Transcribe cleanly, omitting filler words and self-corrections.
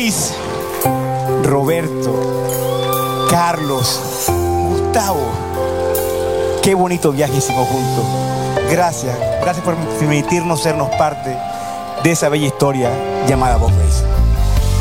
Boris, Roberto, Carlos, Gustavo. Qué bonito viaje hicimos juntos. Gracias por permitirnos sernos parte de esa bella historia llamada Bob Race.